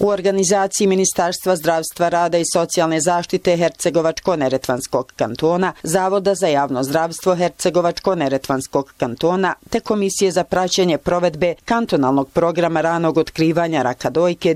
U organizaciji Ministarstva zdravstva, rada i socijalne zaštite Hercegovačko-neretvanskog kantona, Zavoda za javno zdravstvo Hercegovačko-neretvanskog kantona te Komisije za praćenje provedbe kantonalnog programa ranog otkrivanja raka dojke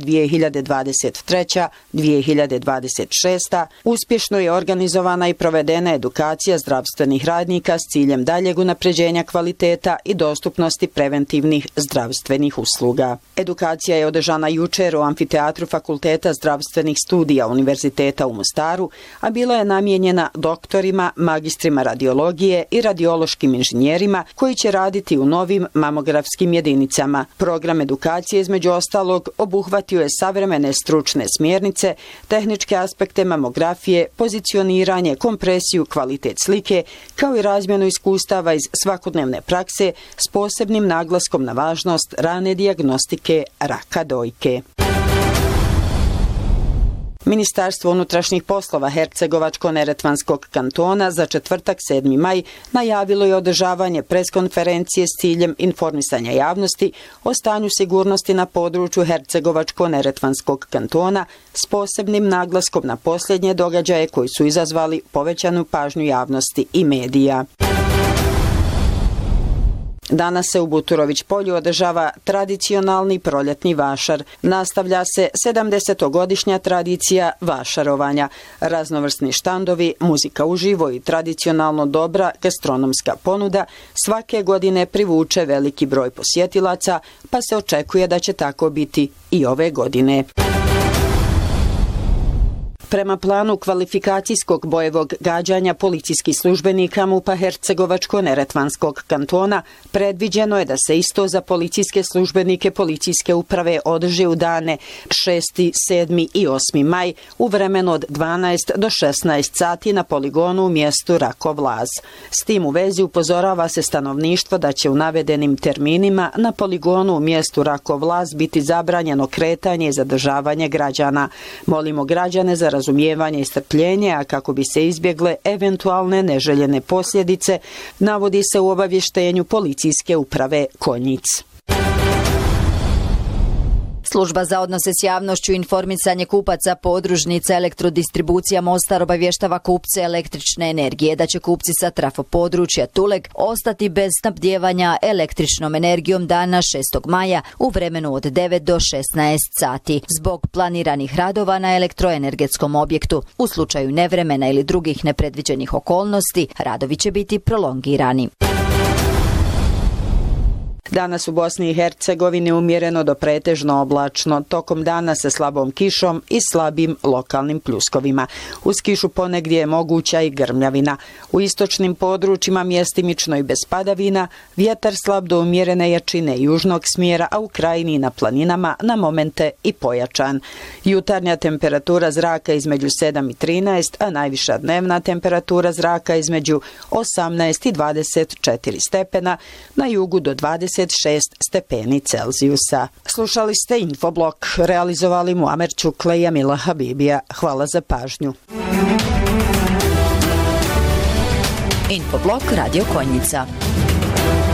2023-2026 uspješno je organizovana i provedena edukacija zdravstvenih radnika s ciljem daljeg unapređenja kvaliteta i dostupnosti preventivnih zdravstvenih usluga. Edukacija je održana jučer u amfiteatru Fakulteta zdravstvenih studija Univerziteta u Mostaru, a bila je namijenjena doktorima, magistrima radiologije i radiološkim inženjerima koji će raditi u novim mamografskim jedinicama. Program edukacije između ostalog obuhvatio je savremene stručne smjernice, tehničke aspekte mamografije, pozicioniranje, kompresiju, kvalitet slike, kao i razmjenu iskustava iz svakodnevne prakse s posebnim naglaskom na važnost rane dijagnostike raka dojke. Ministarstvo unutrašnjih poslova Hercegovačko-neretvanskog kantona za četvrtak 7. maj najavilo je održavanje preskonferencije s ciljem informisanja javnosti o stanju sigurnosti na području Hercegovačko-neretvanskog kantona s posebnim naglaskom na posljednje događaje koji su izazvali povećanu pažnju javnosti i medija. Danas se u Buturović polju održava tradicionalni proljetni vašar. Nastavlja se 70-godišnja tradicija vašarovanja. Raznovrsni štandovi, muzika uživo i tradicionalno dobra gastronomska ponuda svake godine privuče veliki broj posjetilaca, pa se očekuje da će tako biti i ove godine. Prema planu kvalifikacijskog bojevog gađanja policijskih službenika MUP-a Hercegovačko-neretvanskog kantona predviđeno je da se isto za policijske službenike policijske uprave održi u dane 6., 7. i 8. maj u vremenu od 12 do 16 sati na poligonu u mjestu Rakovlaz. S tim u vezi upozorava se stanovništvo da će u navedenim terminima na poligonu u mjestu Rakovlaz biti zabranjeno kretanje i zadržavanje građana. Molimo građane za razumijevanje i strpljenje, a kako bi se izbjegle eventualne neželjene posljedice, navodi se u obavještenju policijske uprave Konjic. Služba za odnose s javnošću i informisanje kupaca podružnica Elektrodistribucija Mostar obavještava kupce električne energije da će kupci sa trafo područja Tuleg ostati bez snabdijevanja električnom energijom dana 6. maja u vremenu od 9 do 16 sati zbog planiranih radova na elektroenergetskom objektu. U slučaju nevremena ili drugih nepredviđenih okolnosti, radovi će biti prolongirani. Danas u Bosni i Hercegovini umjereno do pretežno oblačno, tokom dana sa slabom kišom i slabim lokalnim pljuskovima. Uz kišu ponegdje je moguća i grmljavina. U istočnim područjima mjestimično i bez padavina, vjetar slab do umjerene jačine južnog smjera, a u krajini i na planinama na momente i pojačan. Jutarnja temperatura zraka između 7 i 13, a najviša dnevna temperatura zraka između 18 i 24 stepena, na jugu do 26 stepeni Celzijusa. Slušali ste Infoblok, realizovali Muamer Čukle i Amila Habibija. Hvala za pažnju. Infoblok Radio Konjica.